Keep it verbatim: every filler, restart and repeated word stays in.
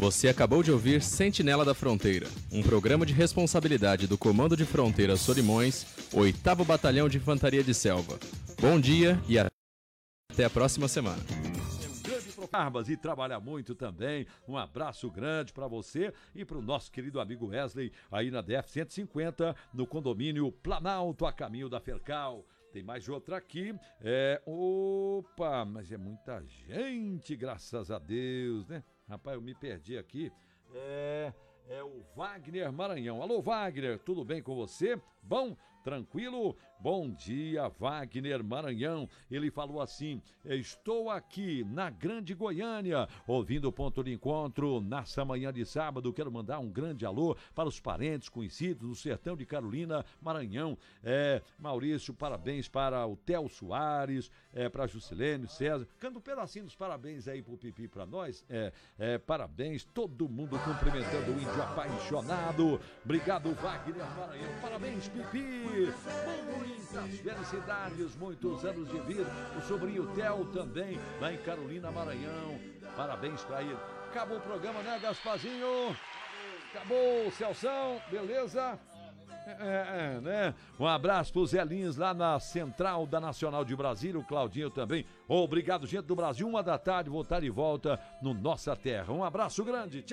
Você acabou de ouvir Sentinela da Fronteira, um programa de responsabilidade do Comando de Fronteira Solimões, oitavo Batalhão de Infantaria de Selva. Bom dia e até a próxima semana. Armas e trabalha muito também. Um abraço grande para você e para o nosso querido amigo Wesley, aí na D F cento e cinquenta, no condomínio Planalto, a caminho da Fercal. Tem mais outra aqui. É, opa, mas é muita gente, graças a Deus, né? Rapaz, eu me perdi aqui. É, é o Wagner Maranhão. Alô, Wagner, tudo bem com você? Bom? Tranquilo? Bom dia, Wagner Maranhão. Ele falou assim: estou aqui na Grande Goiânia, ouvindo o Ponto de Encontro nessa manhã de sábado. Quero mandar um grande alô para os parentes conhecidos do sertão de Carolina, Maranhão. É, Maurício, parabéns para o Theo Soares, é, para Juscelene, César. Canta um pedacinho dos parabéns aí pro Pipi para nós. É, é, parabéns, todo mundo cumprimentando o índio apaixonado. Obrigado, Wagner Maranhão. Parabéns, Pipi. Muitas felicidades, muitos anos de vida. O sobrinho Theo também, lá em Carolina, Maranhão. Parabéns pra ele. Acabou o programa, né, Gasparzinho? Acabou, Celção, beleza? É, é, né? Um abraço pro Zé Lins lá na Central da Nacional de Brasília, o Claudinho também. Obrigado, gente do Brasil. Uma da tarde, voltar de volta no Nossa Terra. Um abraço grande. Tchau.